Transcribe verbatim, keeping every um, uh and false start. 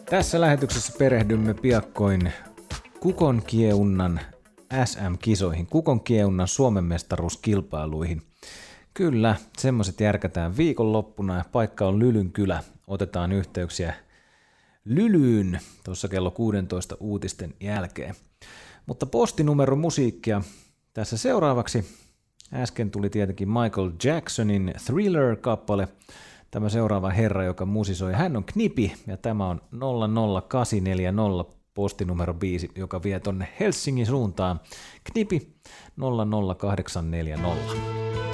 Tässä lähetyksessä perehdymme piakkoin kukonkiehunnan S M-kisoihin, kukonkiehunnan Suomen mestaruuskilpailuihin. Kyllä, semmoiset järkätään viikonloppuna ja paikka on Lylyn kylä. Otetaan yhteyksiä Lylyyn tuossa kello kuusitoista uutisten jälkeen. Mutta postinumero musiikkia tässä seuraavaksi. Äsken tuli tietenkin Michael Jacksonin Thriller-kappale. Tämä seuraava herra, joka musisoi, hän on Knipi ja tämä on nolla nolla kahdeksan neljä nolla postinumero biisi, joka vie tonne Helsingin suuntaan. Knipi nolla nolla kahdeksan neljä nolla.